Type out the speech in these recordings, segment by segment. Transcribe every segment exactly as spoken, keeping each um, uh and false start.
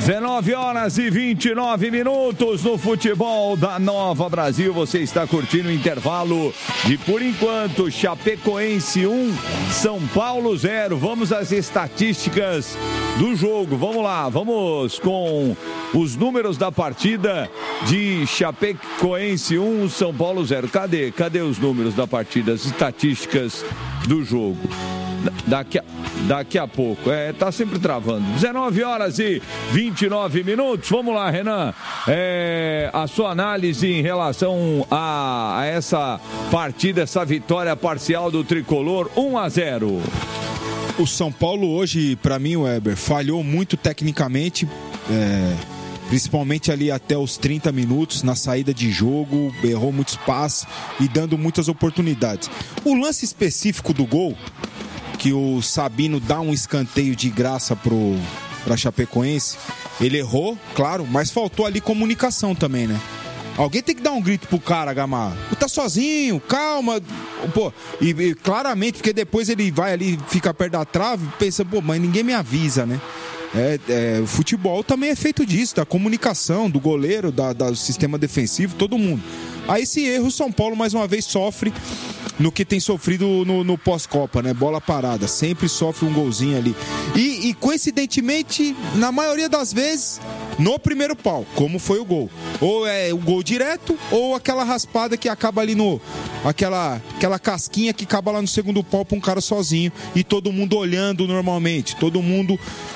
dezenove horas e vinte e nove minutos no futebol da Nova Brasil. Você está curtindo o intervalo de, por enquanto, Chapecoense um, São Paulo zero. Vamos às estatísticas do jogo. Vamos lá, vamos com os números da partida de Chapecoense um, São Paulo zero. Cadê? Cadê os números da partida, as estatísticas do jogo? Daqui a, daqui a pouco, é, tá sempre travando. dezenove horas e vinte e nove minutos. Vamos lá, Renan. É, a sua análise em relação a, a essa partida, essa vitória parcial do Tricolor, um a zero. O São Paulo hoje, para mim, Weber, falhou muito tecnicamente, é, principalmente ali até os trinta minutos na saída de jogo, errou muitos passes e dando muitas oportunidades. O lance específico do gol, que o Sabino dá um escanteio de graça pro, pra Chapecoense, ele errou, claro, mas faltou ali comunicação também, né? Alguém tem que dar um grito pro cara, Gamarra. Tá sozinho, calma. Pô, e, e claramente, porque depois ele vai ali, fica perto da trave, pensa, pô, mas ninguém me avisa, né? É, é, o futebol também é feito disso, da comunicação, do goleiro, da, da, do sistema defensivo, todo mundo. Aí esse erro o São Paulo mais uma vez sofre no que tem sofrido no, no pós-Copa, né? Bola parada, sempre sofre um golzinho ali. E, e coincidentemente, na maioria das vezes, no primeiro pau, como foi o gol. Ou é o gol direto, ou aquela raspada que acaba ali no... Aquela, aquela casquinha que acaba lá no segundo pau pra um cara sozinho e todo mundo olhando normalmente, todo mundo...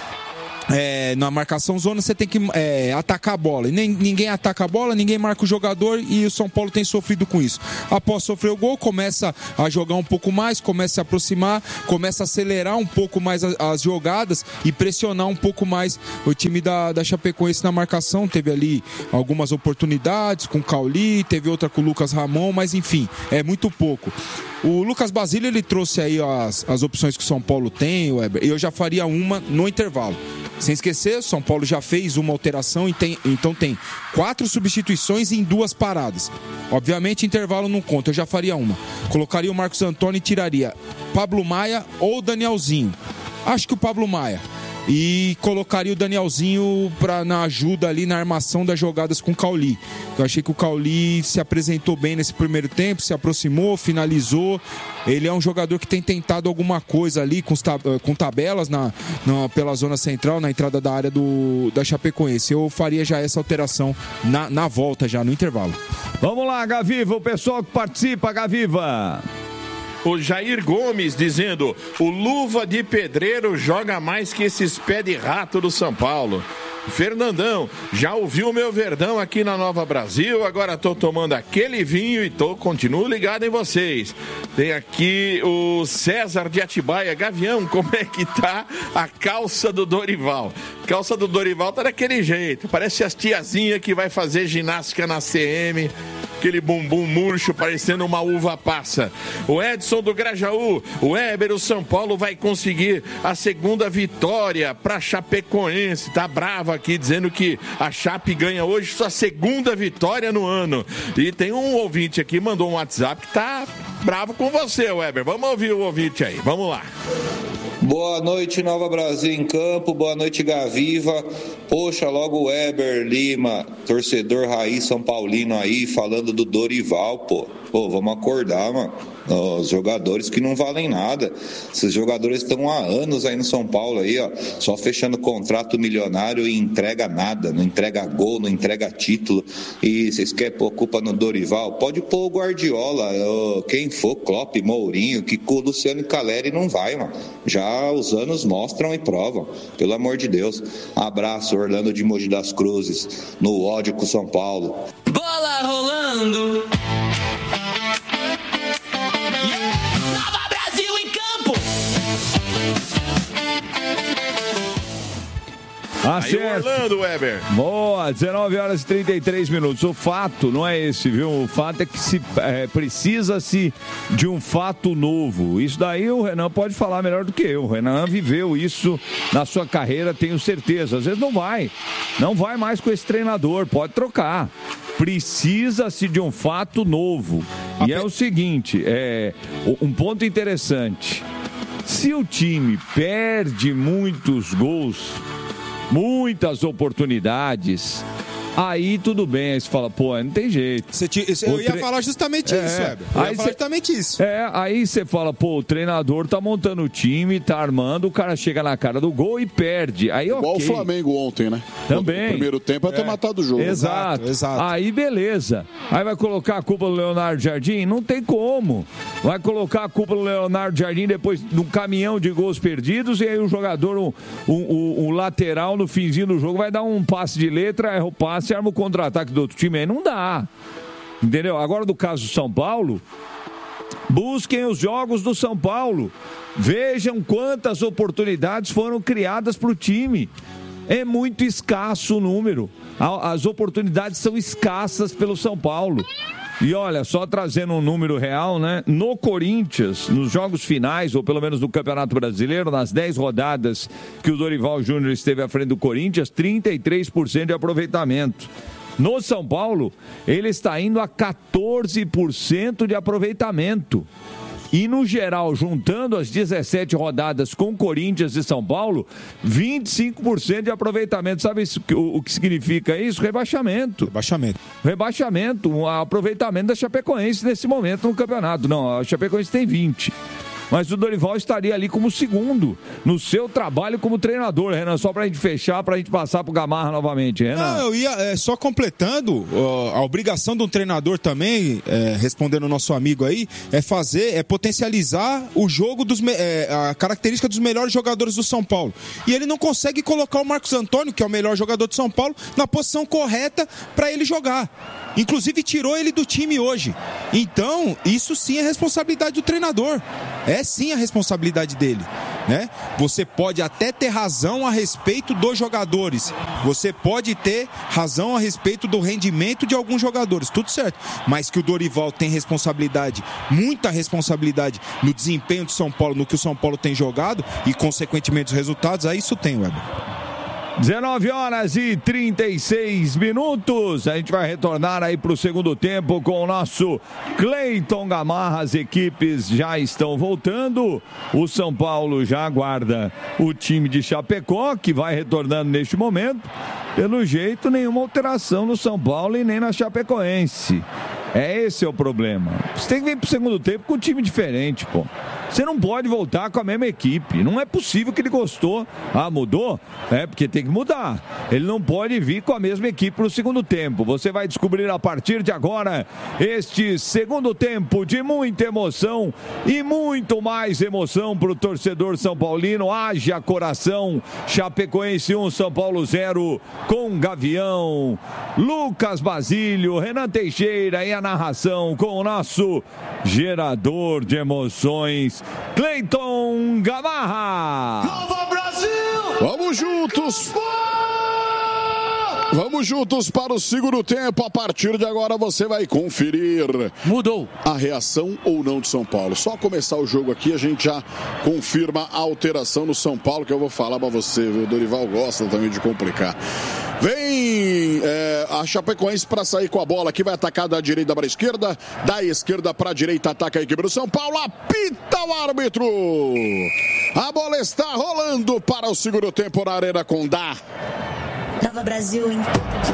É, na marcação zona você tem que é, atacar a bola, e nem, ninguém ataca a bola, ninguém marca o jogador, e o São Paulo tem sofrido com isso. Após sofrer o gol, começa a jogar um pouco mais, começa a se aproximar, começa a acelerar um pouco mais as, as jogadas e pressionar um pouco mais o time da, da Chapecoense na marcação. Teve ali algumas oportunidades com o Cauli, teve outra com o Lucas Ramon, mas enfim, é muito pouco. O Lucas Basílio, ele trouxe aí as, as opções que o São Paulo tem, Weber, e eu já faria uma no intervalo. Sem esquecer, o São Paulo já fez uma alteração e tem, então tem quatro substituições em duas paradas. Obviamente, intervalo não conta, eu já faria uma. Colocaria o Marcos Antônio e tiraria Pablo Maia ou Danielzinho. Acho que o Pablo Maia. E colocaria o Danielzinho pra, na ajuda ali na armação das jogadas com o Cauli. Eu achei que o Cauli se apresentou bem nesse primeiro tempo, se aproximou, finalizou. Ele é um jogador que tem tentado alguma coisa ali com, com tabelas na, na, pela zona central, na entrada da área do, da Chapecoense. Eu faria já essa alteração na, na volta, já no intervalo. Vamos lá, Gaviva, o pessoal que participa, Gaviva. O Jair Gomes dizendo: o Luva de Pedreiro joga mais que esses pé de rato do São Paulo. Fernandão, já ouviu o meu Verdão aqui na Nova Brasil, agora tô tomando aquele vinho e tô, continuo ligado em vocês. Tem aqui o César de Atibaia. Gavião, como é que tá a calça do Dorival? Calça do Dorival tá daquele jeito, parece as tiazinhas que vai fazer ginástica na C M, aquele bumbum murcho parecendo uma uva passa. O Edson do Grajaú, o Weber, o São Paulo vai conseguir a segunda vitória para Chapecoense, tá bravo aqui dizendo que a Chape ganha hoje sua segunda vitória no ano. E tem um ouvinte aqui, mandou um WhatsApp que tá bravo com você, Weber. Vamos ouvir o ouvinte aí, vamos lá. Boa noite, Nova Brasil em campo, boa noite, Gaviva. Poxa, logo o Weber Lima, torcedor raiz São Paulino aí, falando do Dorival, pô. Pô, vamos acordar, mano. Os jogadores que não valem nada. Esses jogadores estão há anos aí no São Paulo aí, ó, só fechando contrato milionário e entrega nada, não entrega gol, não entrega título. E vocês querem pôr culpa no Dorival? Pode pôr o Guardiola, quem for, Klopp, Mourinho, que com o Luciano Caleri não vai, mano. Já os anos mostram e provam, pelo amor de Deus. Abraço, Orlando de Mogi das Cruzes, no ódio com o São Paulo. Bola rolando. Nova Brasil em campo. Acerto. Aí, Orlando, Weber. Boa, dezenove horas e trinta e três minutos. O fato não é esse, viu? O fato é que se, é, precisa-se de um fato novo. Isso daí o Renan pode falar melhor do que eu. O Renan viveu isso na sua carreira, tenho certeza. Às vezes não vai. Não vai mais com esse treinador, pode trocar. Precisa-se de um fato novo. E é o seguinte, é um ponto interessante. Se o time perde muitos gols, muitas oportunidades, aí tudo bem, aí você fala, pô, não tem jeito. Você te, eu ia tre... falar justamente é, isso, Weber. Eu aí ia falar cê, justamente isso. É, aí você fala, pô, o treinador tá montando o time, tá armando, o cara chega na cara do gol e perde. Aí, igual okay. o Flamengo ontem, né? Também. No primeiro tempo ia ter é. matado o jogo. Exato, exato. Aí beleza. Aí vai colocar a culpa do Leonardo Jardim? Não tem como. Vai colocar a culpa do Leonardo Jardim depois num caminhão de gols perdidos e aí o jogador, o um, um, um lateral no finzinho do jogo vai dar um passe de letra, erra o passe e arma o contra-ataque do outro time. Aí não dá. Entendeu? Agora do caso do São Paulo, busquem os jogos do São Paulo. Vejam quantas oportunidades foram criadas para o time. É muito escasso o número. As oportunidades são escassas pelo São Paulo. E olha, só trazendo um número real, né? No Corinthians, nos jogos finais, ou pelo menos no Campeonato Brasileiro, nas dez rodadas que o Dorival Júnior esteve à frente do Corinthians, trinta e três por cento de aproveitamento. No São Paulo, ele está indo a quatorze por cento de aproveitamento. E no geral, juntando as dezessete rodadas com Corinthians e São Paulo, vinte e cinco por cento de aproveitamento. Sabe isso, o, o que significa isso? Rebaixamento. Rebaixamento. Rebaixamento, um aproveitamento da Chapecoense nesse momento no campeonato. Não, a Chapecoense tem vinte. Mas o Dorival estaria ali como segundo no seu trabalho como treinador, Renan, só pra gente fechar, pra gente passar pro Gamarra novamente, Renan. Não, eu ia, é, só completando, ó, a obrigação de um treinador também, é, respondendo o nosso amigo aí, é fazer, é potencializar o jogo, dos, é, a característica dos melhores jogadores do São Paulo. E ele não consegue colocar o Marcos Antônio, que é o melhor jogador do São Paulo, na posição correta pra ele jogar. Inclusive tirou ele do time hoje. Então, isso sim é responsabilidade do treinador. É sim a responsabilidade dele, né? Você pode até ter razão a respeito dos jogadores. Você pode ter razão a respeito do rendimento de alguns jogadores, tudo certo. Mas que o Dorival tem responsabilidade, muita responsabilidade no desempenho do São Paulo, no que o São Paulo tem jogado e, consequentemente, os resultados, aí isso tem, Weber. dezenove horas e trinta e seis minutos. A gente vai retornar aí para o segundo tempo com o nosso Cleiton Gamarra. As equipes já estão voltando. O São Paulo já aguarda o time de Chapecó, que vai retornando neste momento. Pelo jeito, nenhuma alteração no São Paulo e nem na Chapecoense. É esse é o problema. Você tem que vir pro segundo tempo com um time diferente, pô. Você não pode voltar com a mesma equipe. Não é possível que ele gostou. Ah, mudou? É, porque tem que mudar. Ele não pode vir com a mesma equipe pro segundo tempo. Você vai descobrir a partir de agora este segundo tempo de muita emoção e muito mais emoção pro torcedor são paulino. Haja coração. Chapecoense um, São Paulo zero, com Gavião, Lucas Basílio, Renan Teixeira e a narração com o nosso gerador de emoções, Cleiton Gamarra. Nova Brasil! Vamos juntos! Vamos juntos para o segundo tempo. A partir de agora você vai conferir. Mudou a reação ou não de São Paulo. Só começar o jogo aqui a gente já confirma a alteração no São Paulo, que eu vou falar para você, viu? O Dorival gosta também de complicar. Vem é, a Chapecoense para sair com a bola. Aqui vai atacar da direita para a esquerda. Da esquerda para a direita ataca a equipe do São Paulo. Apita o árbitro. A bola está rolando para o segundo tempo na Arena Condá. Nova Brasil, hein?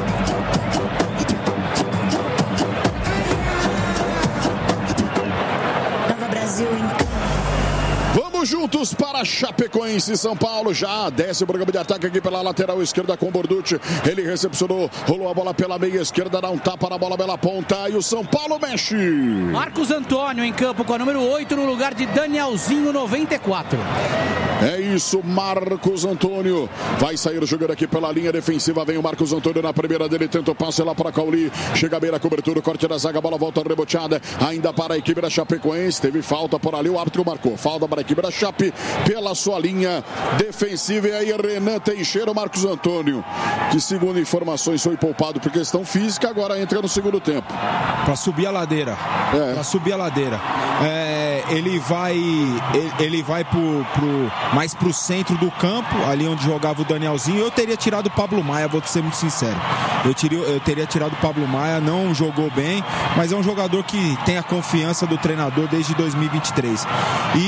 Nova Brasil, hein? Vamos juntos para Chapecoense, São Paulo. Já desce o programa de ataque aqui pela lateral esquerda com Borducci. Ele recepcionou, rolou a bola pela meia esquerda, dá um tapa na bola pela ponta e o São Paulo mexe. Marcos Antônio em campo com a número oito no lugar de Danielzinho, noventa e quatro. É isso, Marcos Antônio. Vai sair jogando aqui pela linha defensiva. Vem o Marcos Antônio na primeira dele. Tenta o passe lá para Cauli. Chega a beira, cobertura, corte da zaga. A bola volta reboteada. Ainda para a equipe da Chapecoense. Teve falta por ali. O árbitro marcou. Falta para a equipe da Chape pela sua linha defensiva. E aí, Renan Teixeira, o Marcos Antônio, que segundo informações foi poupado por questão física. Agora entra no segundo tempo. Para subir a ladeira. É. Para subir a ladeira. É, ele vai, ele, ele vai pro, pro mais pro centro do campo, ali onde jogava o Danielzinho. Eu teria tirado o Pablo Maia, vou ser muito sincero. Eu, teria, eu teria tirado o Pablo Maia, não jogou bem, mas é um jogador que tem a confiança do treinador desde dois mil e vinte e três. E o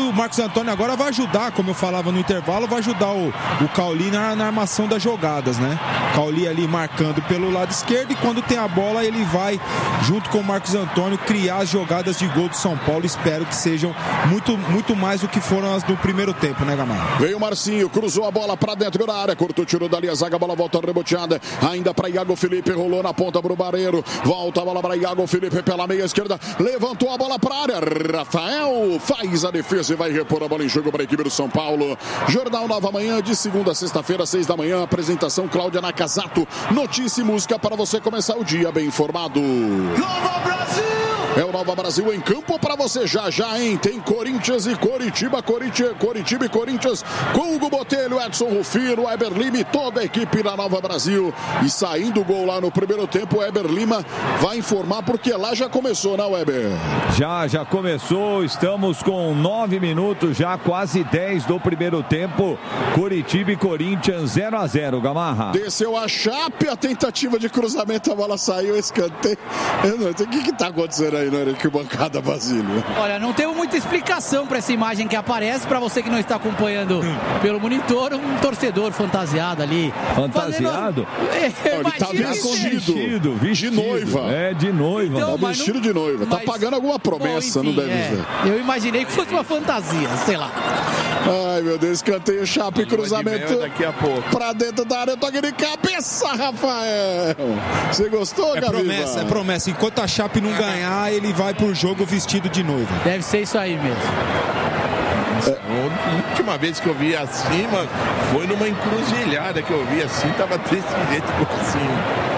o Marcos Antônio agora vai ajudar, como eu falava no intervalo, vai ajudar o, o Cauli na, na armação das jogadas, né? Cauli ali marcando pelo lado esquerdo e quando tem a bola ele vai, junto com o Marcos Antônio, criar as jogadas de gol do São Paulo. Espero que sejam muito, muito mais do que foram as do primeiro tempo, né, Gamarra? Veio o Marcinho, cruzou a bola pra dentro da área, cortou, tirou dali a zaga, a bola volta reboteada, ainda pra Iago Felipe, rolou na ponta pro Barreiro, volta a bola pra Iago Felipe pela meia esquerda, levantou a bola pra área, Rafael faz a defesa e vai repor a bola em jogo para a equipe do São Paulo. Jornal Nova Manhã, de segunda a sexta-feira, seis da manhã, apresentação Cláudia Nakazato, notícia e música para você começar o dia bem informado. Nova Brasil! É o Nova Brasil em campo para você já já, hein? Tem Corinthians e Coritiba, Coritiba, Coritiba e Corinthians, com Hugo Botelho, Edson Rufino, Weber Lima e toda a equipe da Nova Brasil. E saindo o gol lá no primeiro tempo, o Weber Lima vai informar porque lá já começou, né, Weber? Já, já começou, estamos com nove minutos, já quase dez do primeiro tempo. Coritiba e Corinthians zero a zero, Gamarra. Desceu a Chape, a tentativa de cruzamento, a bola saiu, escanteio. Eu não sei o que que tá acontecendo aí na arquibancada, Basílio. Olha, não teve muita explicação para essa imagem que aparece, para você que não está acompanhando pelo monitor, um torcedor fantasiado ali. Fantasiado? Fazendo... Ele tá vestido, vestido, vestido. De noiva. É, de noiva. Então, Tá vestido não... de noiva. Tá mas... pagando alguma promessa, Bom, enfim, não deve é. ser. Eu imaginei que fosse uma fantasia, sei lá. Ai, meu Deus, escanteio, Chape, cruzamento daqui a pouco. pra dentro da área, toque de cabeça, Rafael. Você gostou, É Gabriel? promessa, é promessa. Enquanto a Chape não ganhar, ele vai pro jogo vestido de noiva. Deve ser isso aí mesmo. A última vez que eu vi acima foi numa encruzilhada que eu vi assim, tava desse jeito por cima.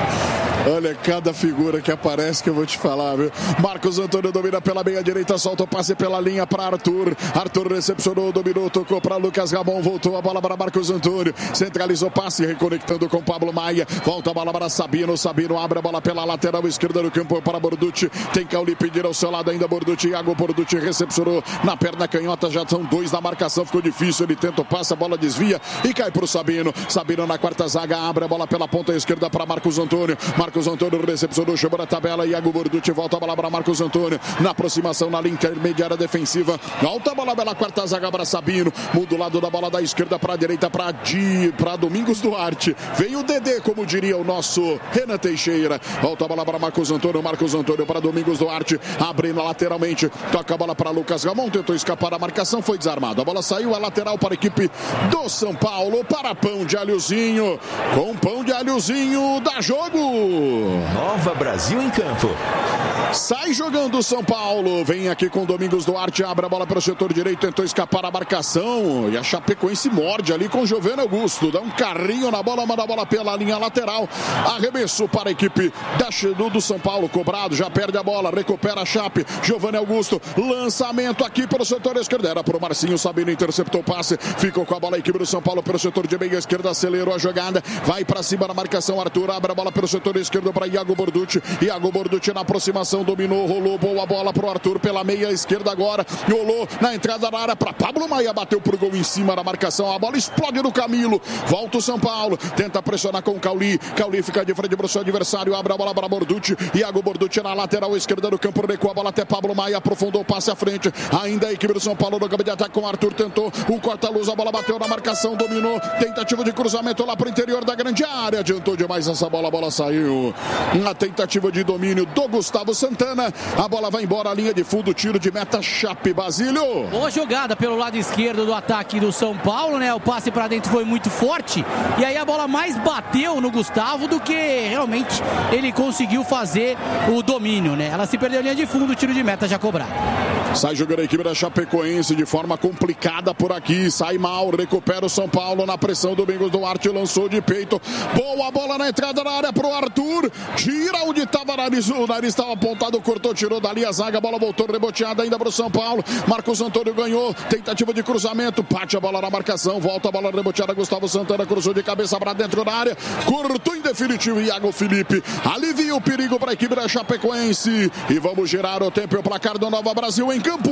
Olha cada figura que aparece que eu vou te falar, viu? Marcos Antônio domina pela meia direita, solta o passe pela linha para Arthur. Arthur recepcionou, dominou, tocou para Lucas Ramon, voltou a bola para Marcos Antônio. Centralizou passe, reconectando com Pablo Maia. Volta a bola para Sabino. Sabino abre a bola pela lateral esquerda do campo para Borducci. Tem Cauli pedir ao seu lado ainda Borducci. Iago Borducci recepcionou na perna canhota. Já são dois na marcação, ficou difícil. Ele tenta o passe, a bola desvia e cai para o Sabino. Sabino na quarta zaga, abre a bola pela ponta esquerda para Marcos Antônio. Marcos Antônio recepcionou, chamou a tabela. Iago Borducci volta a bola para Marcos Antônio. Na aproximação na linha intermediária defensiva. Volta a bola pela quarta zaga para Sabino. Muda o lado da bola da esquerda para a direita para Di, para Domingos Duarte. Vem o Dedê, como diria o nosso Renan Teixeira. Volta a bola para Marcos Antônio. Marcos Antônio para Domingos Duarte. Abrindo lateralmente. Toca a bola para Lucas Ramon. Tentou escapar da marcação. Foi desarmado. A bola saiu a lateral para a equipe do São Paulo. Para Pão de Alhozinho. Com Pão de Alhozinho dá jogo. Nova Brasil em campo. Sai jogando o São Paulo. Vem aqui com Domingos Duarte. Abre a bola para o setor direito. Tentou escapar a marcação. E a Chapecoense morde ali com Giovanni Augusto. Dá um carrinho na bola. Manda a bola pela linha lateral. Arremesso para a equipe da, do, do São Paulo. Cobrado. Já perde a bola. Recupera a Chape. Giovanni Augusto. Lançamento aqui pelo setor esquerdo. Era para o Marcinho. Sabino interceptou o passe. Ficou com a bola a equipe do São Paulo pelo setor de meia esquerda. Acelerou a jogada. Vai para cima na marcação. Arthur abre a bola pelo setor esquerdo para Iago Borducci. Iago Borducci na aproximação, dominou, rolou, boa bola pro Arthur pela meia esquerda agora. Rolou na entrada da área para Pablo Maia, bateu pro gol em cima da marcação. A bola explode no Camilo. Volta o São Paulo, tenta pressionar com o Cauli. Cauli fica de frente pro seu adversário, abre a bola para Borducci. Iago Borducci na lateral esquerda do campo, recua a bola até Pablo Maia, aprofundou o passe à frente. Ainda a equipe do São Paulo no campo de ataque com o Arthur, tentou o corta-luz, a bola bateu na marcação, dominou, tentativa de cruzamento lá pro interior da grande área. Adiantou demais essa bola, a bola saiu. Na tentativa de domínio do Gustavo Santana, a bola vai embora, a linha de fundo, tiro de meta, Chape, Basílio. Boa jogada pelo lado esquerdo do ataque do São Paulo, né? O passe para dentro foi muito forte e aí a bola mais bateu no Gustavo do que realmente ele conseguiu fazer o domínio, né? Ela se perdeu a linha de fundo, tiro de meta já cobrado. Sai jogando a equipe da Chapecoense de forma complicada por aqui, sai mal, recupera o São Paulo na pressão. Domingos Duarte lançou de peito, boa bola na entrada da área pro Arthur, tira onde estava o nariz, o nariz estava apontado, cortou, tirou dali a zaga, a bola voltou reboteada ainda pro São Paulo. Marcos Antônio ganhou, tentativa de cruzamento, bate a bola na marcação, volta a bola reboteada, Gustavo Santana cruzou de cabeça para dentro da área, cortou em definitivo Iago Felipe, alivia o perigo para a equipe da Chapecoense e vamos girar o tempo e o placar do Nova Brasil em campo.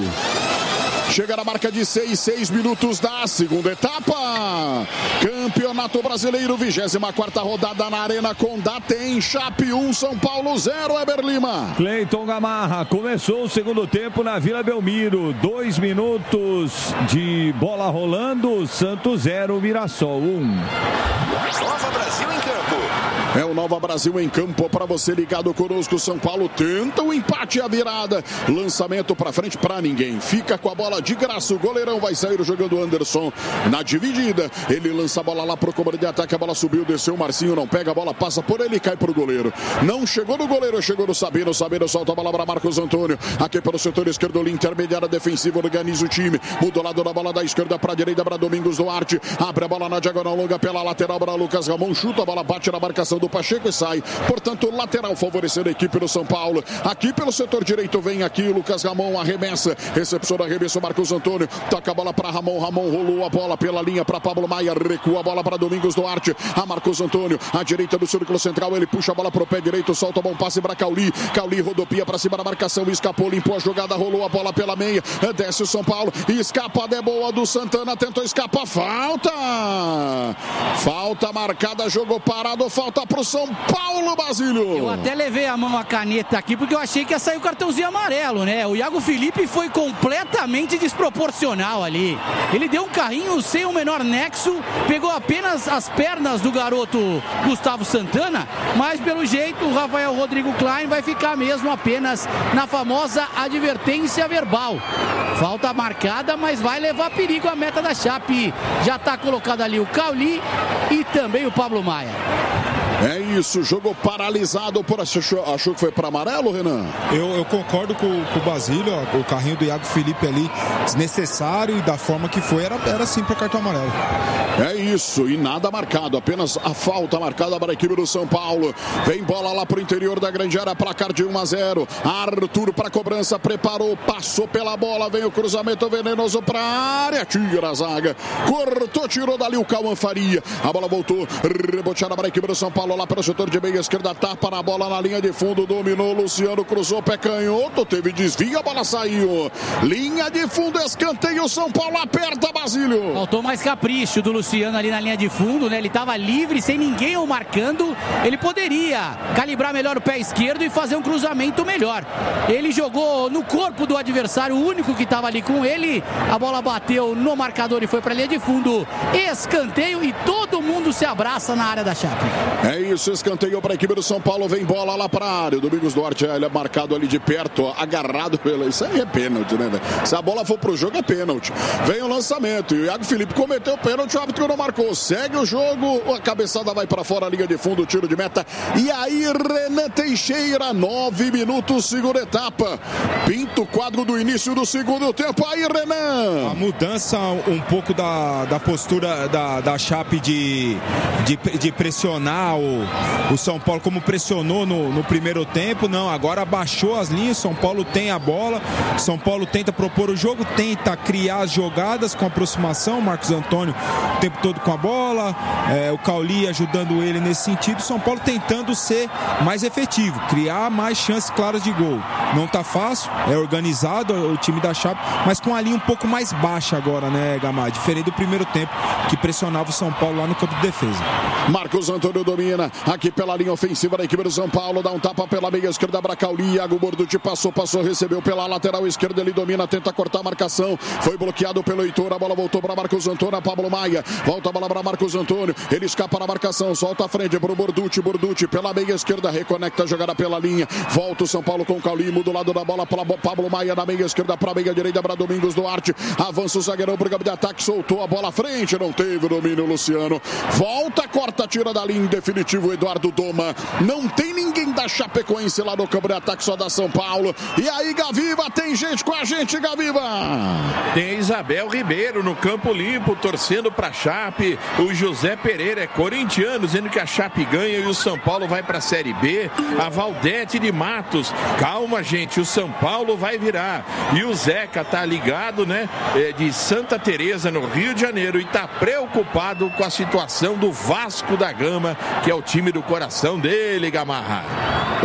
Chega na marca de seis, seis minutos da segunda etapa. Campeonato Campeonato Brasileiro, vigésima quarta rodada na Arena Condá, tem Chape um, São Paulo zero, Weber Lima. Cleiton Gamarra, começou o segundo tempo na Vila Belmiro, dois minutos de bola rolando, Santos zero, Mirassol um. Nova Brasil em campo. É o Nova Brasil em campo para você ligado conosco. São Paulo tenta o empate e a virada. Lançamento para frente para ninguém. Fica com a bola de graça. O goleirão vai sair jogando Anderson na dividida. Ele lança a bola lá pro comando de ataque. A bola subiu, desceu. O Marcinho não pega a bola, passa por ele e cai pro goleiro. Não chegou no goleiro, chegou no Sabino. Sabino solta a bola para Marcos Antônio. Aqui pelo setor esquerdo, linha intermediária defensiva. Organiza o time. Muda o lado da bola da esquerda para a direita para Domingos Duarte. Abre a bola na diagonal longa pela lateral para Lucas Ramon. Chuta a bola, bate na marcação do Pacheco e sai. Portanto, lateral favorecendo a equipe do São Paulo. Aqui pelo setor direito vem aqui o Lucas Ramon, arremessa. Recepção da arremesso, Marcos Antônio. Toca a bola para Ramon. Ramon rolou a bola pela linha para Pablo Maia. Recua a bola para Domingos Duarte. A Marcos Antônio, à direita do círculo central. Ele puxa a bola pro pé direito, solta bom passe para Cauli. Cauli rodopia para cima da marcação. Escapou, limpou a jogada, rolou a bola pela meia. Desce o São Paulo. Escapada é boa do Santana. Tentou escapar. Falta! Falta marcada, jogou parado. Falta pro São Paulo, Basílio. Eu até levei a mão à caneta aqui porque eu achei que ia sair o cartãozinho amarelo, né? O Iago Felipe foi completamente desproporcional ali. Ele deu um carrinho sem o menor nexo, pegou apenas as pernas do garoto Gustavo Santana, mas pelo jeito o Rafael Rodrigo Klein vai ficar mesmo apenas na famosa advertência verbal. Falta marcada, mas vai levar perigo a meta da Chape. Já está colocado ali o Cauli e também o Pablo Maia. É isso, jogo paralisado. Por achou, achou que foi para amarelo, Renan? Eu, eu concordo com, com o Basílio, ó, o carrinho do Iago Felipe ali, desnecessário e da forma que foi, era, era sim para cartão amarelo. É isso, e nada marcado, apenas a falta marcada para a equipe do São Paulo. Vem bola lá pro interior da grande área, placar de um a zero. Arthur para cobrança, preparou, passou pela bola, vem o cruzamento venenoso para a área, tira a zaga, cortou, tirou dali o Cauã Faria. A bola voltou, reboteada para a equipe do São Paulo. Lá para o setor de meia esquerda, tapa na bola na linha de fundo, dominou Luciano, cruzou, pé canhoto, teve desvio, a bola saiu. Linha de fundo, escanteio, São Paulo aperta, Basílio. Faltou mais capricho do Luciano ali na linha de fundo, né? Ele estava livre, sem ninguém o marcando. Ele poderia calibrar melhor o pé esquerdo e fazer um cruzamento melhor. Ele jogou no corpo do adversário, o único que estava ali com ele. A bola bateu no marcador e foi para a linha de fundo. Escanteio e todo mundo se abraça na área da Chape. É isso, escanteio para a equipe do São Paulo, vem bola lá para a área. O Domingos Duarte, ele é marcado ali de perto, ó, agarrado pela... Isso aí é pênalti, né, velho? Se a bola for pro jogo, é pênalti. Vem o lançamento e o Iago Felipe cometeu o pênalti, o árbitro não marcou. Segue o jogo, a cabeçada vai para fora, a linha de fundo, tiro de meta. E aí, Renan Teixeira, nove minutos, segunda etapa. Pinta o quadro do início do segundo tempo. Aí, Renan! A mudança um pouco da, da postura da, da Chape de, de, de pressionar o, o São Paulo, como pressionou no, no primeiro tempo. Não, agora baixou as linhas. São Paulo tem a bola. São Paulo tenta propor o jogo, tenta criar as jogadas com aproximação. Marcos Antônio o tempo todo com a bola, é, o Cauli ajudando ele nesse sentido. São Paulo tentando ser mais efetivo, criar mais chances claras de gol. Não tá fácil, é organizado o time da Chape, mas com a linha um pouco mais baixa agora, né, Gamar? Diferente do primeiro tempo, que pressionava o São Paulo lá no campo de defesa. Marcos Antônio domina aqui pela linha ofensiva da equipe do São Paulo, dá um tapa pela meia esquerda para Cauli. Iago Borducci passou, passou, recebeu pela lateral esquerda, ele domina, tenta cortar a marcação, foi bloqueado pelo Heitor, a bola voltou para Marcos Antônio, Pablo Maia, volta a bola para Marcos Antônio, ele escapa na marcação, solta a frente para o Borducci, Borducci pela meia esquerda, reconecta a jogada pela linha, volta o São Paulo com o Cauli, muda o lado da bola para Pablo Maia na meia esquerda, para a meia direita para Domingos Duarte, avança o zagueirão para o campo de ataque, soltou a bola à frente, não teve domínio Luciano, volta, corta, tira da linha, definitivo Eduardo Doma, não tem ninguém da Chapecoense lá no campo de ataque, só da São Paulo. E aí, Gaviva, tem gente com a gente, Gaviva. Tem Isabel Ribeiro no campo limpo, torcendo pra Chape. O José Pereira é corintiano, dizendo que a Chape ganha e o São Paulo vai pra Série B. A Valdete de Matos, calma, gente, o São Paulo vai virar. E o Zeca tá ligado, né, de Santa Teresa, no Rio de Janeiro, e tá preocupado com a situação do Vasco da Gama, que é o time do coração dele, Gamarra. É,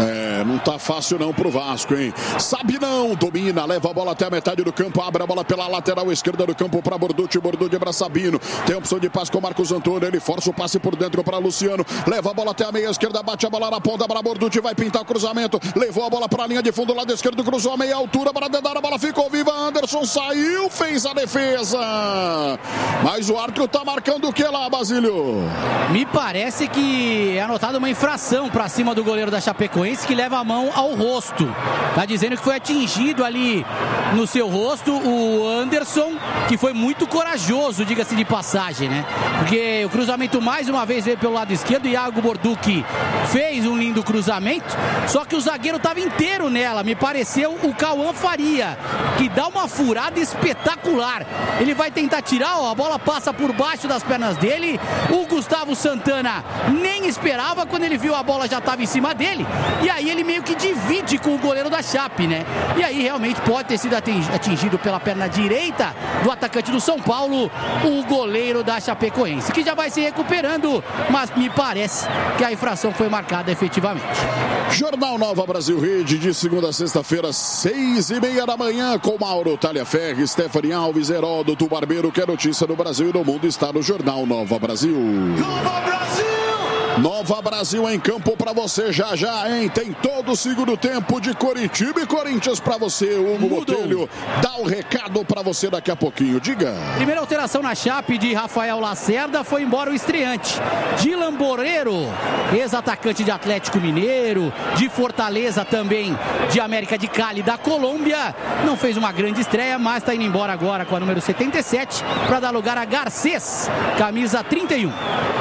É, não tá fácil não pro Vasco, hein? Sabe não, domina, leva a bola até a metade do campo, abre a bola pela lateral esquerda do campo para Borducci, Borducci para Sabino. Tem a opção de passe com o Marcos Antônio, ele força o passe por dentro para Luciano. Leva a bola até a meia esquerda, bate a bola na ponta para Borducci, vai pintar o cruzamento. Levou a bola para a linha de fundo, lado esquerdo, cruzou a meia altura para dedar, a bola ficou viva. Anderson saiu, fez a defesa. Mas o árbitro tá marcando o que lá, Basílio? Me parece que é anotada uma infração para cima do goleiro da Chapecoense, que leva a mão ao rosto. Tá dizendo que foi atingido ali no seu rosto o Anderson, que foi muito corajoso, diga-se de passagem, né? Porque o cruzamento mais uma vez veio pelo lado esquerdo, Iago Borducci fez um lindo cruzamento, só que o zagueiro estava inteiro nela. Me pareceu o Cauã Faria, que dá uma furada espetacular. Ele vai tentar tirar, ó, a bola passa por baixo das pernas dele. O Gustavo Santana nem esperava, quando ele viu a bola já estava em cima dele, e aí ele meio que divide com o goleiro da Chape, né? E aí realmente pode ter sido atingido pela perna direita do atacante do São Paulo, o goleiro da Chapecoense, que já vai se recuperando, mas me parece que a infração foi marcada efetivamente. Jornal Nova Brasil Rede, de segunda a sexta-feira, seis e meia da manhã, com Mauro Talhaferri, Stephanie Alves, Heródoto Barbeiro, que é notícia no Brasil e no mundo está no Jornal Nova Brasil. Nova Brasil! Nova Brasil em campo pra você já já, hein? Tem todo o segundo tempo de Coritiba e Corinthians pra você. Hugo Botelho dá o recado pra você daqui a pouquinho. Diga. Primeira alteração na Chape de Rafael Lacerda, foi embora o estreante Dylan Borreiro, ex-atacante de Atlético Mineiro, de Fortaleza também, de América de Cali, da Colômbia. Não fez uma grande estreia, mas está indo embora agora com a número setenta e sete para dar lugar a Garcês, camisa trinta e um.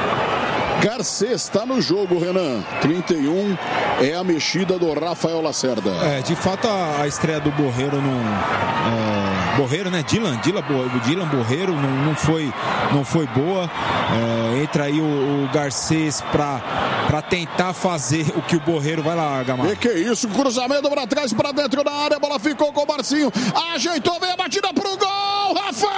Garcês está no jogo, Renan. trinta e um é a mexida do Rafael Lacerda. É, de fato a, a estreia do Borreiro não... É, Borreiro, né? Dylan, Dylan, Dylan Borreiro não, não, foi, não foi boa. É, entra aí o, o Garcês para para tentar fazer o que o Borreiro vai lá, Gamarra. E que isso, cruzamento para trás, para dentro da área, a bola ficou com o Marcinho, ajeitou, veio a batida pro gol, Rafael!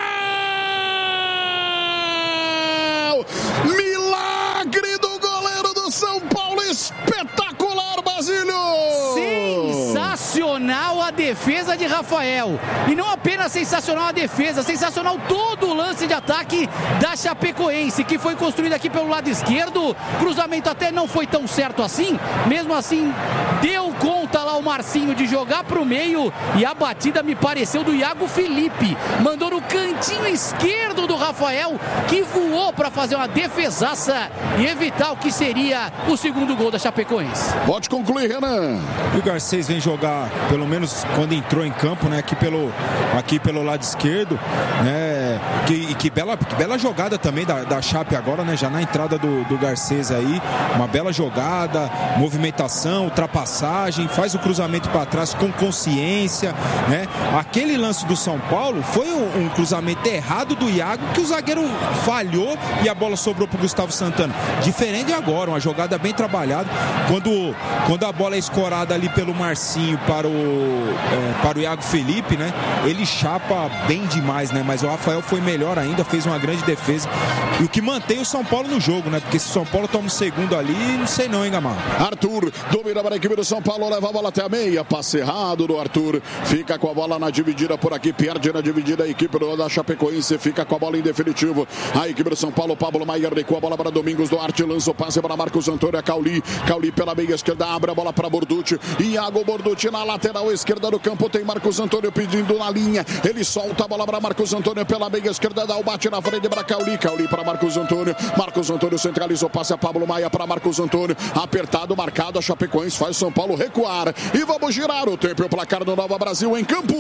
Milagre do goleiro do São Paulo, espetacular, Basílio! Sensacional a defesa de Rafael, e não apenas sensacional a defesa, sensacional todo o lance de ataque da Chapecoense, que foi construído aqui pelo lado esquerdo. Cruzamento até não foi tão certo assim, mesmo assim deu conta lá o Marcinho de jogar pro meio, e a batida me pareceu do Iago Felipe, mandou no cantinho esquerdo do Rafael, que voou para fazer uma defesaça e evitar o que seria o segundo gol da Chapecoense. Pode concluir, Renan. E o Garcês vem jogar, pelo menos quando entrou em campo, né, aqui pelo, aqui pelo lado esquerdo, né, que, que, bela, que bela jogada também da, da Chape agora, né, já na entrada do, do Garcês aí, uma bela jogada, movimentação, ultrapassagem, faz o cruzamento para trás com consciência, né, aquele lance do São Paulo foi um, um cruzamento errado do Iago, que o zagueiro falhou e a bola sobrou pro Gustavo Santana. Diferente agora, uma jogada bem trabalhada, quando, quando a bola é escorada ali pelo Marcinho para o, é, para o Iago Felipe, né? Ele chapa bem demais, né? Mas o Rafael foi melhor ainda, fez uma grande defesa. E o que mantém o São Paulo no jogo, né? Porque se o São Paulo toma um segundo ali, não sei não, hein, Gamarra? Arthur domina para a equipe do São Paulo, leva a bola até a meia, passe errado do Arthur, fica com a bola na dividida por aqui, perde na dividida a equipe da Chapecoense, fica com a bola em definitivo. A equipe do São Paulo, Pablo Maier recua a bola para Domingos Duarte, lança o passe para Marcos Antônio, a Cauli, Cauli pela meia esquerda, abre a bola para Borducci, Iago Borducci na lateral esquerda do campo, tem Marcos Antônio pedindo na linha, ele solta a bola para Marcos Antônio pela meia esquerda, dá o bate na frente para Cauli, Cauli para Marcos Antônio, Marcos Antônio centralizou, passe a Pablo Maia para Marcos Antônio, apertado, marcado, a Chapecoense faz São Paulo recuar, e vamos girar o tempo e o placar do Nova Brasil em campo.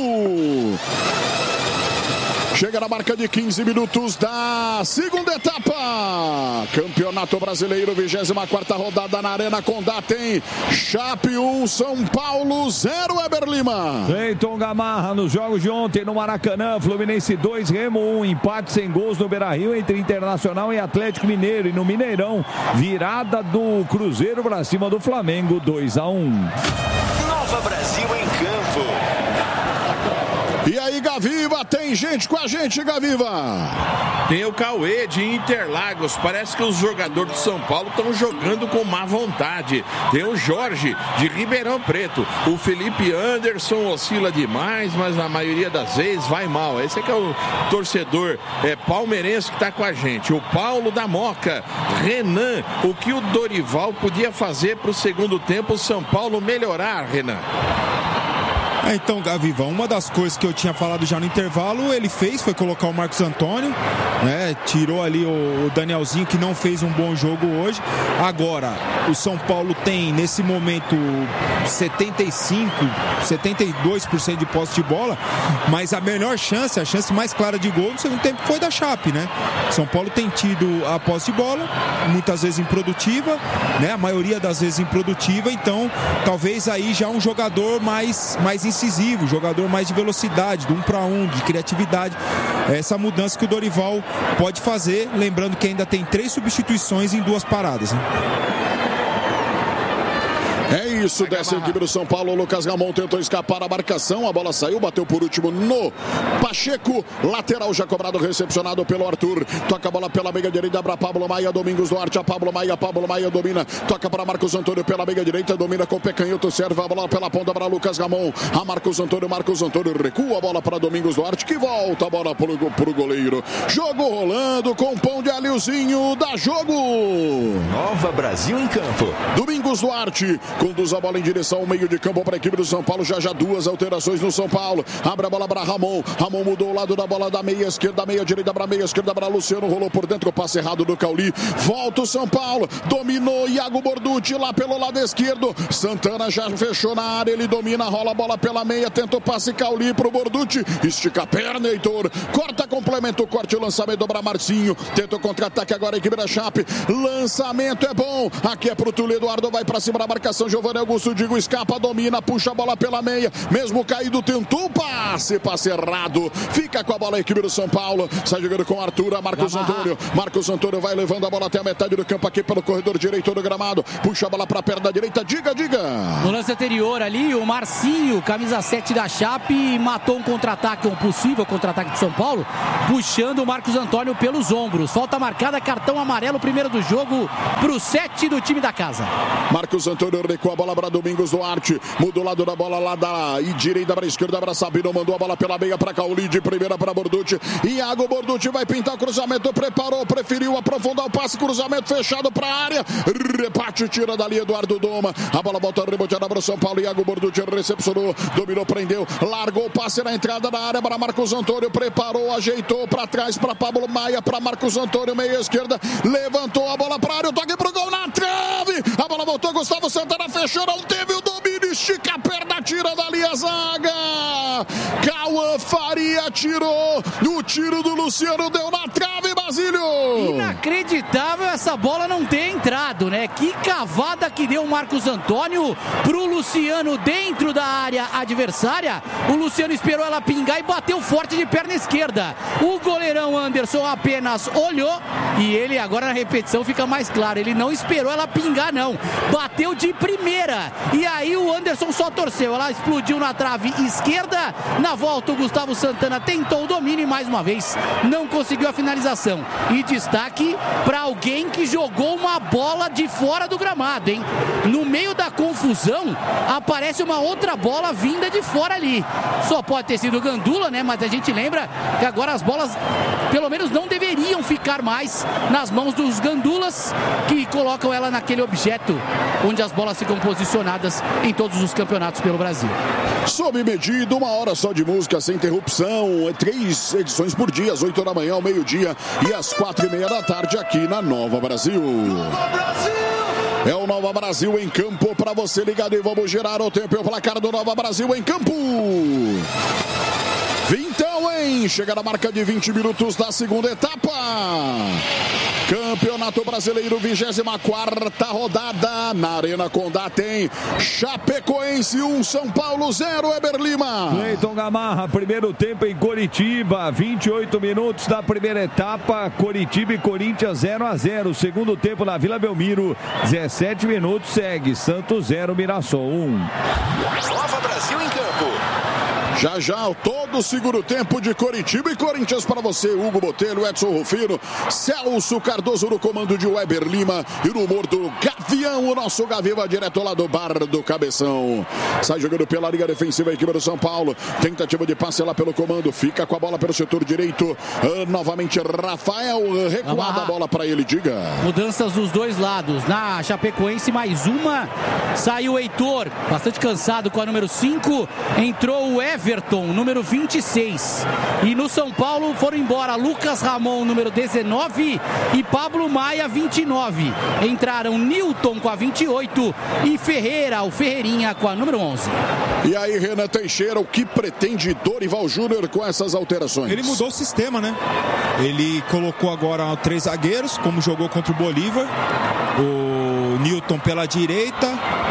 Chega na marca de quinze minutos da segunda etapa. Campeonato Brasileiro, vigésima quarta rodada na Arena Condá. Tem Chape um, São Paulo zero, Weber Lima. Cleiton Gamarra, nos jogos de ontem no Maracanã, Fluminense dois, Remo um, empate sem gols no Beira-Rio entre Internacional e Atlético Mineiro. E no Mineirão, virada do Cruzeiro para cima do Flamengo, dois a um. Nova Brasil em campo. E aí, Gaviva, tem gente com a gente, Gaviva. Tem o Cauê de Interlagos. Parece que os jogadores do São Paulo estão jogando com má vontade. Tem o Jorge de Ribeirão Preto. O Felipe Anderson oscila demais, mas na maioria das vezes vai mal. Esse é que é o torcedor é, palmeirense que está com a gente. O Paulo da Moca. Renan, o que o Dorival podia fazer para o segundo tempo o São Paulo melhorar, Renan? É, então, Gaviva, uma das coisas que eu tinha falado já no intervalo, ele fez, foi colocar o Marcos Antônio, né? Tirou ali o, o Danielzinho, que não fez um bom jogo hoje. Agora, o São Paulo tem, nesse momento, setenta e cinco por cento, setenta e dois por cento de posse de bola, mas a melhor chance, a chance mais clara de gol no segundo tempo foi da Chape, né? São Paulo tem tido a posse de bola, muitas vezes improdutiva, né? A maioria das vezes improdutiva, então, talvez aí já um jogador mais, mais incisivo, jogador mais de velocidade, do um para um, de criatividade. Essa mudança que o Dorival pode fazer, lembrando que ainda tem três substituições em duas paradas, né? É isso, desce a equipe do São Paulo. O Lucas Gamon tentou escapar a marcação. A bola saiu, bateu por último no Pacheco. Lateral já cobrado, recepcionado pelo Arthur. Toca a bola pela meia direita para Pablo Maia. Domingos Duarte a Pablo Maia. Pablo Maia domina. Toca para Marcos Antônio pela meia direita. Domina com o pé canhoto. Serve a bola pela ponta para Lucas Gamon. A Marcos Antônio. Marcos Antônio recua a bola para Domingos Duarte, que volta a bola para o goleiro. Jogo rolando com pão de alhozinho. Dá jogo. Nova Brasil em campo. Domingos Duarte conduz a bola em direção ao meio de campo para a equipe do São Paulo. Já já duas alterações no São Paulo. Abre a bola para Ramon. Ramon mudou o lado da bola da meia esquerda, meia direita para meia esquerda para Luciano. Rolou por dentro o passe errado do Cauli. Volta o São Paulo. Dominou Iago Borducci lá pelo lado esquerdo. Santana já fechou na área. Ele domina, rola a bola pela meia. Tenta o passe Cauli para o Borducci. Estica a perna, Heitor. Corta, complementa o corte. Lançamento para Marcinho. Tenta o contra-ataque agora a equipe da Chape. Lançamento é bom. Aqui é pro Túlio Eduardo. Vai para cima da marcação. Giovanni Augusto Digo escapa, domina, puxa a bola pela meia, mesmo caído, tentou passe, passe errado, fica com a bola a equipe do São Paulo, sai jogando com Arthur, Marcos Antônio, Marcos Antônio vai levando a bola até a metade do campo aqui pelo corredor direito do gramado, puxa a bola para a perna direita, diga, diga. No lance anterior ali, o Marcinho, camisa sete da Chape, matou um contra-ataque, um possível contra-ataque de São Paulo, puxando o Marcos Antônio pelos ombros, falta marcada, cartão amarelo, primeiro do jogo, pro sete do time da casa. Marcos Antônio recua a bola para Domingos Duarte, mudou o lado da bola lá da e direita para a esquerda para Sabino, mandou a bola pela meia para Cauli, de primeira para Borducci, Iago Borducci vai pintar o cruzamento, preparou, preferiu aprofundar o passe, cruzamento fechado para a área, reparte, tira dali Eduardo Doma, a bola volta reboteada para o São Paulo, Iago Borducci recepcionou, dominou, prendeu, largou o passe na entrada da área para Marcos Antônio, preparou, ajeitou para trás para Pablo Maia, para Marcos Antônio, meia esquerda, levantou a bola para a área, o toque pro gol na trave, a bola voltou, Gustavo Santana fechou, não teve o domínio, estica a perna, tira dali a zaga. Cauã Faria tirou, o tiro do Luciano deu na trave, Basílio. Inacreditável essa bola não ter entrado, né? Que cavada que deu o Marcos Antônio pro Luciano dentro da área adversária. O Luciano esperou ela pingar e bateu forte de perna esquerda. O goleirão Anderson apenas olhou e ele agora na repetição fica mais claro, ele não esperou ela pingar não, bateu de primeira e aí o Anderson só torceu, ela explodiu na trave esquerda, na volta o Gustavo Santana tentou o domínio e mais uma vez não conseguiu a finalização. E destaque para alguém que jogou uma bola de fora do gramado, hein? No meio da confusão aparece uma outra bola vinda de fora ali, só pode ter sido Gandula, né? Mas a gente lembra que agora as bolas pelo menos não deveriam ficar mais nas mãos dos gandulas, que colocam ela naquele objeto onde as bolas ficam posicionadas em todos os campeonatos pelo Brasil. Sob medida, uma hora só de música sem interrupção, três edições por dia, às oito da manhã, ao meio-dia e às quatro e meia da tarde aqui na Nova Brasil. Nova Brasil! É o Nova Brasil em campo para você ligado e vamos girar o tempo e o placar do Nova Brasil em campo. Então, hein? Chega na marca de vinte minutos da segunda etapa. Campeonato Brasileiro, vigésima quarta rodada. Na Arena Condá tem Chapecoense um, São Paulo zero, Eber Lima. Cleiton Gamarra, primeiro tempo em Coritiba, vinte e oito minutos da primeira etapa. Coritiba e Corinthians zero a zero. Segundo tempo na Vila Belmiro, dezessete minutos, segue Santos zero, Mirassol um. Nova Brasil em campo. Já já, todo o segundo tempo de Coritiba e Corinthians para você, Hugo Botelho, Edson Rufino, Celso Cardoso no comando de Weber Lima e no humor do Gavião, o nosso Gaviva direto lá do Bar do Cabeção. Sai jogando pela linha defensiva a equipe do São Paulo, tentativa de passe lá pelo comando, fica com a bola pelo setor direito, uh, novamente Rafael, recuada a bola para ele, diga. Mudanças dos dois lados, na Chapecoense mais uma, saiu o Heitor, bastante cansado com a número cinco, entrou o Everton, número vinte e seis, e no São Paulo foram embora Lucas Ramon, número dezenove, e Pablo Maia, vinte e nove. Entraram Newton com a vinte e oito e Ferreira, o Ferreirinha, com a número onze. E aí, Renan Teixeira, o que pretende Dorival Júnior com essas alterações? Ele mudou o sistema, né? Ele colocou agora três zagueiros, como jogou contra o Bolívar. O Newton pela direita,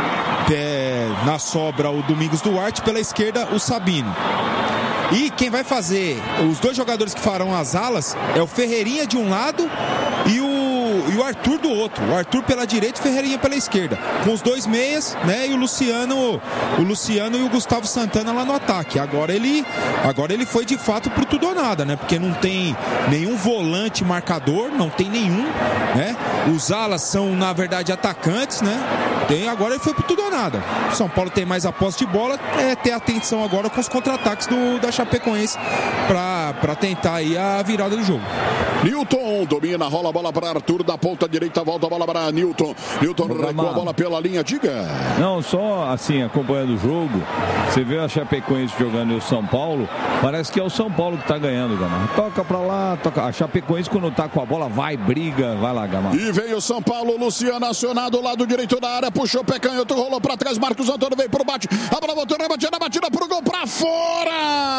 é, na sobra o Domingos Duarte, pela esquerda o Sabino. E quem vai fazer, os dois jogadores que farão as alas é o Ferreirinha de um lado e o e o Arthur do outro. O Arthur pela direita e o Ferreirinha pela esquerda. Com os dois meias, né? E o Luciano, o Luciano e o Gustavo Santana lá no ataque. Agora ele, agora ele foi de fato pro tudo ou nada, né? Porque não tem nenhum volante marcador, não tem nenhum, né? Os alas são, na verdade, atacantes, né? Tem, agora ele foi pro tudo ou nada. O São Paulo tem mais a posse de bola, é ter atenção agora com os contra-ataques do, da Chapecoense pra, pra tentar aí a virada do jogo. Newton domina, rola a bola para Arthur da ponta direita, volta a bola para Newton. Newton recua a bola pela linha, diga. Não, só assim, acompanhando o jogo, você vê a Chapecoense jogando e o São Paulo, parece que é o São Paulo que tá ganhando, Gamarra. Toca pra lá, toca. A Chapecoense quando tá com a bola vai, briga, vai lá, Gamarra. E vem o São Paulo, Luciano acionado, lado direito da área, puxou o pé canhoto, rolou pra trás, Marcos Antônio veio pro bate, a bola voltou, batida, batida pro gol, pra fora!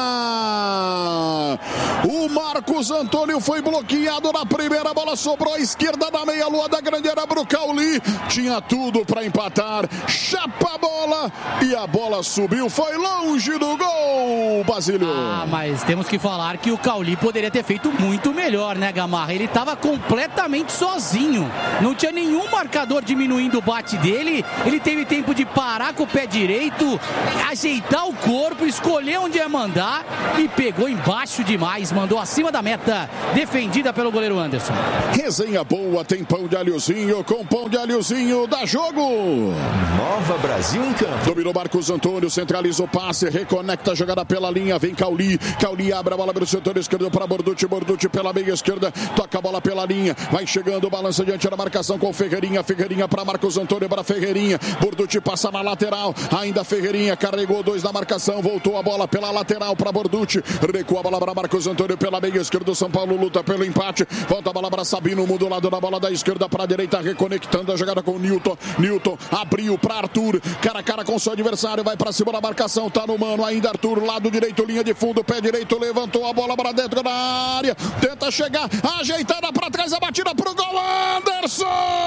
O Marcos Antônio foi bloqueado na primeira, bola sobrou à esquerda da meia-lua da grande área pro Cauli, tinha tudo pra empatar, chapa a bola e a bola subiu, foi longe do gol, Basílio. Ah, mas temos que falar que o Cauli poderia ter feito muito melhor, né, Gamarra? Ele estava completamente sozinho, não tinha nenhum marcador diminuindo o bate dele, ele teve tempo de parar com o pé direito, ajeitar o corpo, escolher onde ia mandar e pegou embaixo demais, mandou acima da meta, defendida pelo goleiro Anderson. Resenha boa, tem pão de alhozinho, com pão de alhozinho, dá jogo. Nova Brasil em campo. Dominou Marcos Antônio, centraliza o passe, reconecta a jogada pela linha, vem Cauli, Cauli abre a bola pelo setor esquerdo para Borducci, Borducci pela meia esquerda, toca a bola pela linha, vai chegando, balança diante da marcação com Ferreirinha, Ferreirinha para Marcos Antônio, para Ferreirinha, Borducci passa na lateral, ainda Ferreirinha, carregou dois na marcação, voltou a bola pela lateral para Borducci, recua a bola para Marcos Antônio pela meia esquerda, São Paulo luta pelo empate, volta a bola para Sabino, muda o lado da bola da esquerda para a direita, reconectando a jogada com o Newton, Newton abriu para Arthur, cara a cara com seu adversário, vai para cima da marcação, tá no mano, ainda Arthur, lado direito, linha de fundo, pé direito, levantou a bola para dentro da área, tenta chegar, ajeitada para trás, a batida pro gol, Anderson!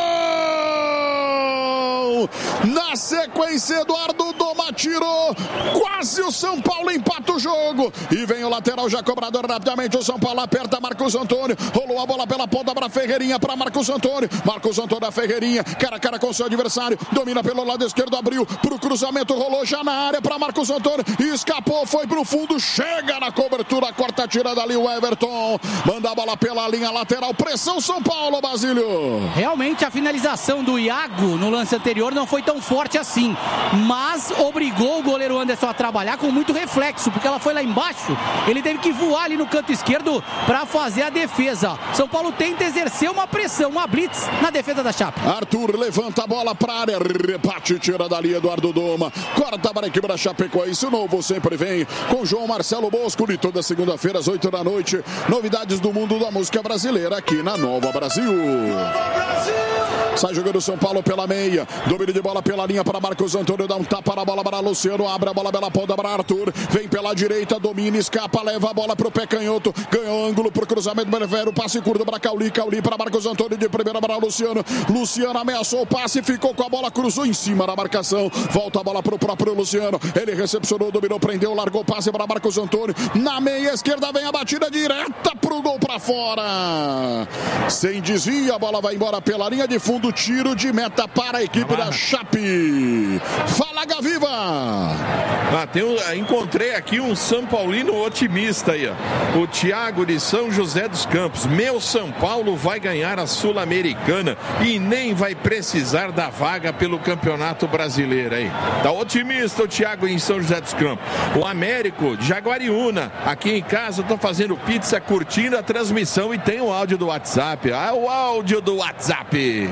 Na sequência, Eduardo Doma tirou, quase o São Paulo empata o jogo, e vem o lateral já cobrador rapidamente, o São Paulo aperta Marcos Antônio, rolou a bola pela ponta para Ferreirinha, para Marcos Antônio, Marcos Antônio a Ferreirinha, cara a cara com seu adversário, domina pelo lado esquerdo, abriu pro cruzamento, rolou já na área para Marcos Antônio, escapou, foi pro fundo, chega na cobertura, corta a tirada ali o Everton, manda a bola pela linha lateral, pressão São Paulo, Basílio. Realmente a finalização do Iago no lance anterior não foi tão forte assim, mas obrigou o goleiro Anderson a trabalhar com muito reflexo, porque ela foi lá embaixo, ele teve que voar ali no canto esquerdo para fazer a defesa. São Paulo tenta exercer uma pressão, uma blitz na defesa da Chape. Arthur levanta a bola para a área, rebate, tira dali Eduardo Doma, corta para a equipe da Chapecoense, o novo sempre vem com João Marcelo Bosco, de toda segunda-feira às oito da noite, novidades do mundo da música brasileira aqui na Nova Brasil. Sai jogando São Paulo pela meia, domínio de bola pela linha para Marcos Antônio, dá um tapa na bola para Luciano, abre a bola pela ponta para Arthur, vem pela direita, domina, escapa, leva a bola para o pé canhoto, ganhou ângulo para o cruzamento, Melevero, passe curto para Cauli, Cauli para Marcos Antônio, de primeira para Luciano, Luciano ameaçou o passe, ficou com a bola, cruzou em cima da marcação, volta a bola para o próprio Luciano, ele recepcionou, dominou, prendeu, largou o passe para Marcos Antônio, na meia esquerda vem a batida direta pro gol para fora, sem desvio, a bola vai embora pela linha de fundo, tiro de meta para a equipe da Chape. Fala, Gaviva! Ah, tem um, encontrei aqui um São Paulino otimista aí, ó. O Thiago de São José dos Campos. Meu São Paulo vai ganhar a Sul-Americana e nem vai precisar da vaga pelo Campeonato Brasileiro aí. Tá otimista o Thiago em São José dos Campos. O Américo de Jaguariúna. Aqui em casa eu tô fazendo pizza, curtindo a transmissão e tem o áudio do WhatsApp. Ah, o áudio do WhatsApp.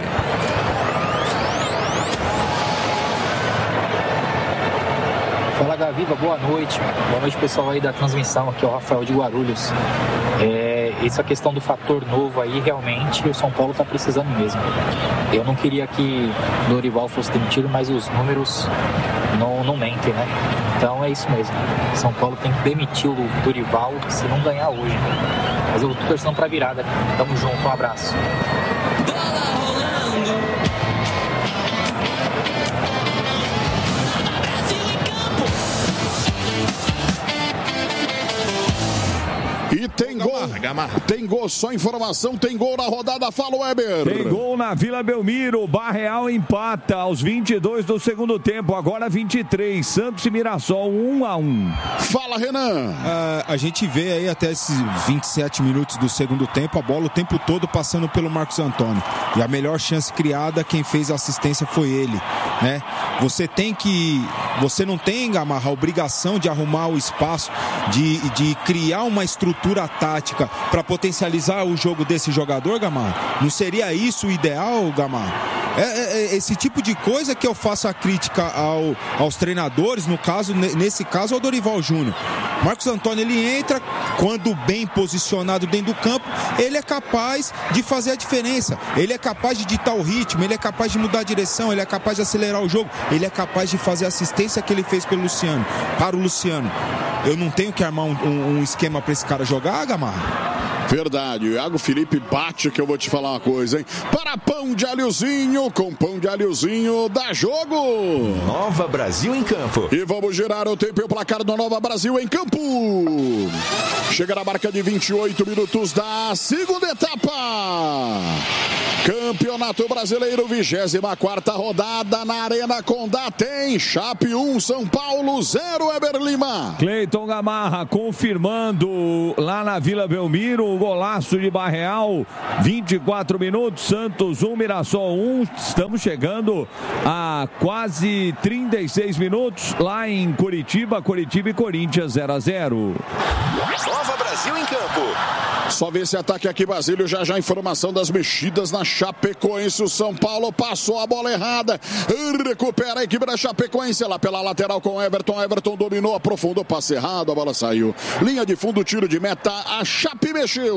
Fala, Gaviva, boa noite. Boa noite, pessoal aí da transmissão. Aqui é o Rafael de Guarulhos. É, essa questão do fator novo aí, realmente, o São Paulo tá precisando mesmo. Eu não queria que Dorival fosse demitido, mas os números não, não mentem, né? Então é isso mesmo. São Paulo tem que demitir o Dorival se não ganhar hoje. Mas eu tô torcendo pra virada. Tamo junto, um abraço. E tem gol, tem gol, só informação, tem gol na rodada, fala Weber. Tem gol na Vila Belmiro, Barreal empata aos vinte e dois do segundo tempo, agora vinte e três, Santos e Mirassol um a um. Fala, Renan. Uh, a gente vê aí até esses vinte e sete minutos do segundo tempo, a bola o tempo todo passando pelo Marcos Antônio. E a melhor chance criada, quem fez a assistência foi ele, né? Você tem que, você não tem, Gamarra, a obrigação de arrumar o espaço, de, de criar uma estrutura tática para potencializar o jogo desse jogador, Gamarra? Não seria isso o ideal, Gamarra? É, é, é esse tipo de coisa que eu faço a crítica ao, aos treinadores, no caso, nesse caso, ao Dorival Júnior. Marcos Antônio, ele entra, quando bem posicionado dentro do campo, ele é capaz de fazer a diferença, ele é capaz de ditar o ritmo, ele é capaz de mudar a direção, ele é capaz de acelerar o jogo, ele é capaz de fazer a assistência que ele fez pelo Luciano, para o Luciano. Eu não tenho que armar um, um, um esquema para esse cara jogar, Gamarra? Verdade, o Iago Felipe bate, que eu vou te falar uma coisa, hein? Para pão de alhozinho, com pão de alhozinho, dá jogo! Nova Brasil em campo. E vamos girar o tempo e o placar do Nova Brasil em campo. Chega na marca de vinte e oito minutos da segunda etapa. Campeonato Brasileiro, vigésima quarta rodada na Arena Condá. Tem Chape um, São Paulo zero, Weber Lima. Cleiton Gamarra confirmando lá na Vila Belmiro o golaço de Barreal, vinte e quatro minutos, Santos um, Mirassol um. Estamos chegando a quase trinta e seis minutos lá em Curitiba, Curitiba e Corinthians zero a zero. Nova Brasil em campo. Só vê esse ataque aqui, Basílio. Já já informação das mexidas na Chapecoense. O São Paulo passou a bola errada. Recupera a equipe da Chapecoense lá pela lateral com Everton. Everton dominou, aprofundou, passe errado, a bola saiu. Linha de fundo, tiro de meta. A Chape mexeu.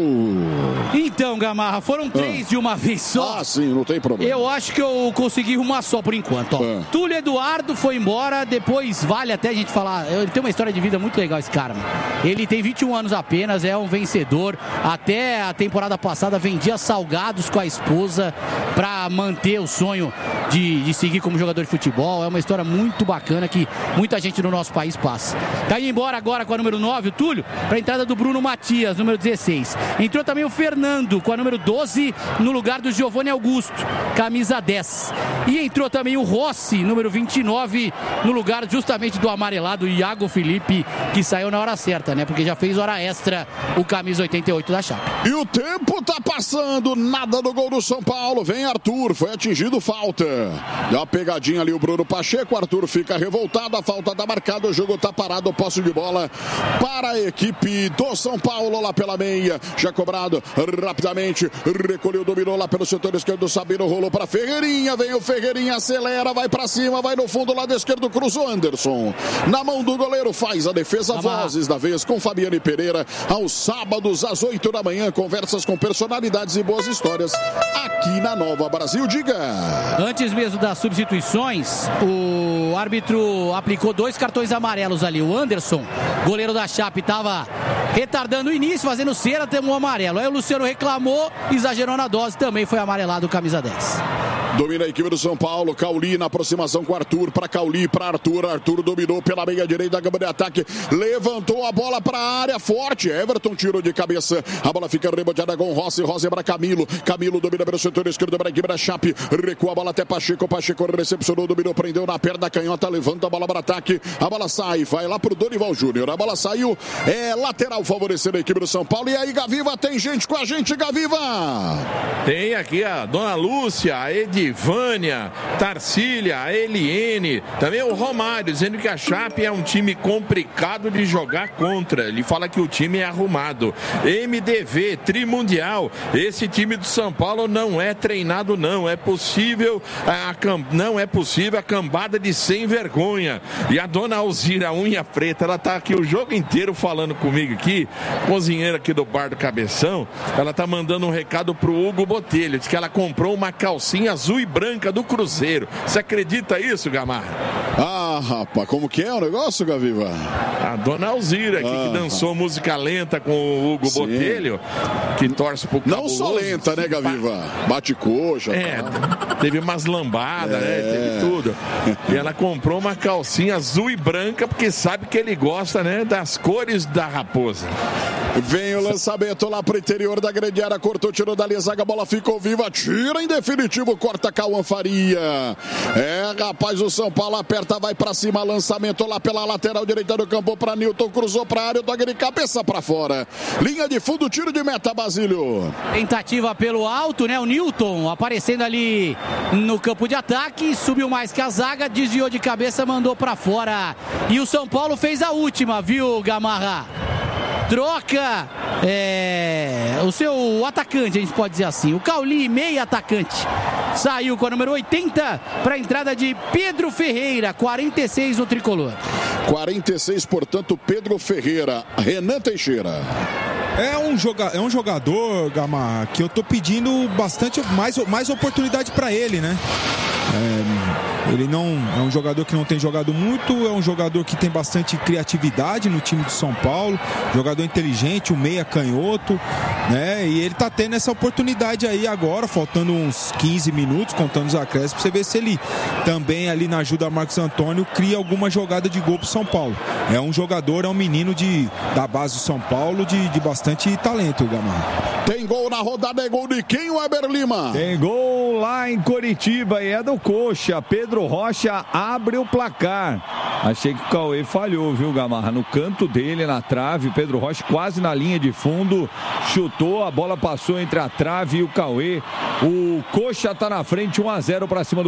Então, Gamarra, foram três ah. de uma vez só. Ah, sim, não tem problema. Eu acho que eu consegui uma só por enquanto. Ó. Ah. Túlio Eduardo foi embora. Depois vale até a gente falar. Ele tem uma história de vida muito legal, esse cara. Mano. Ele tem vinte e um anos apenas, é um vencedor. Até a temporada passada vendia salgados com a esposa para manter o sonho de, de seguir como jogador de futebol. É uma história muito bacana que muita gente no nosso país passa. Tá indo embora agora com a número nove, o Túlio, para a entrada do Bruno Matias, número dezesseis. Entrou também o Fernando com a número doze no lugar do Giovanni Augusto, camisa dez. E entrou também o Rossi, número vinte e nove, no lugar justamente do amarelado Iago Felipe, que saiu na hora certa, né? Porque já fez hora extra o camisa oitenta e oito da Chape. E o tempo tá passando, nada do gol do São Paulo. Vem Arthur, foi atingido, falta. Deu uma pegadinha ali o Bruno Pacheco, Arthur fica revoltado, a falta tá marcada, o jogo tá parado, posse de bola para a equipe do São Paulo lá pela meia. Já cobrado rapidamente, recolheu, dominou lá pelo setor esquerdo, Sabino rolou para Ferreirinha, vem o Ferreirinha, acelera, vai para cima, vai no fundo, lado esquerdo, cruzou Anderson. Na mão do goleiro, faz a defesa, Amar. Vozes da vez com Fabiane Pereira, aos sábados às oito da manhã, conversas com personalidades e boas histórias aqui na Nova Brasil. Diga! Antes mesmo das substituições, o árbitro aplicou dois cartões amarelos ali. O Anderson, goleiro da Chape, estava retardando o início, fazendo cera, teve um amarelo. Aí o Luciano reclamou, exagerou na dose, também foi amarelado o camisa dez. Domina a equipe do São Paulo. Cauli na aproximação com Arthur. Para Cauli, para Arthur. Arthur dominou pela meia direita. Câmara de ataque. Levantou a bola para a área forte. Everton tirou de cabeça. A bola fica reboteada com Rossi. Rossi para Camilo. Camilo domina pelo setor esquerdo para a equipe da Chape. Recua a bola até Pacheco. Pacheco recepcionou, dominou, prendeu na perna canhota. Levanta a bola para ataque. A bola sai. Vai lá para o Dorival Júnior. A bola saiu. É lateral favorecendo a equipe do São Paulo. E aí, Gaviva, tem gente com a gente, Gaviva. Tem aqui a Dona Lúcia, a Edivânia, Tarsília, a Eliene, também o Romário, dizendo que a Chape é um time complicado de jogar contra. Ele fala que o time é arrumado. M D V, Trimundial, esse time do São Paulo não é treinado não, é possível, a, a, não é possível a cambada de sem vergonha. E a Dona Alzira, unha preta, ela tá aqui o jogo inteiro falando comigo aqui, cozinheira aqui do bar do Cabeção, ela tá mandando um recado pro Hugo Botelho, diz que ela comprou uma calcinha azul e branca do Cruzeiro. Você acredita isso, Gamarra? Ah, rapaz, como que é o negócio, Gaviva? A Dona Alzira aqui, ah, que dançou ah. música lenta com o Hugo Sim. Botelho, que torce pro Cabuloso. Não só lenta, né, Gaviva? Bate coxa. É, tá. Teve umas lambadas, é. né? Teve tudo. E ela comprou uma calcinha azul e branca, porque sabe que ele gosta, né, das cores da raposa. Vem o lançamento lá pro interior da grande área, cortou, tirou dali a zaga, a bola ficou viva, tira em definitivo, corta Cauã Faria. É, rapaz, o São Paulo aperta, vai pra cima, lançamento lá pela lateral direita do campo pra Nilton, cruzou pra área, o Dog de cabeça pra fora. Linha de fundo, tiro de meta, Basílio. Tentativa pelo alto, né, o Nilton aparecendo ali no campo de ataque, subiu mais que a zaga, desviou de cabeça, mandou pra fora. E o São Paulo fez a última, viu, Gamarra? Troca é, o seu atacante, a gente pode dizer assim, o Cauli, meia atacante, saiu com a número oitenta para a entrada de Pedro Ferreira, quarenta e seis no tricolor. quarenta e seis, portanto, Pedro Ferreira. Renan Teixeira. É um, joga, é um jogador, Gamarra, que eu tô pedindo bastante mais, mais oportunidade para ele, né? É, ele não é um jogador que não tem jogado muito, é um jogador que tem bastante criatividade no time de São Paulo, jogador inteligente, um meia canhoto, né? E ele tá tendo essa oportunidade aí agora, faltando uns quinze minutos, contando os acréscimos, pra você ver se ele também ali na ajuda a Marcos Antônio cria alguma jogada de gol pro São Paulo. É um jogador, é um menino de, da base do São Paulo de, de bastante talento, Gamarra. Tem gol na rodada, é gol de quem, Weber Lima? Tem gol lá em Coritiba e é do Coxa. Pedro Rocha abre o placar. Achei que o Cauê falhou, viu, Gamarra? No canto dele, na trave, Pedro Rocha quase na linha de fundo, chutou, a bola passou entre a trave e o Cauê. O Coxa tá na frente, um a zero para cima do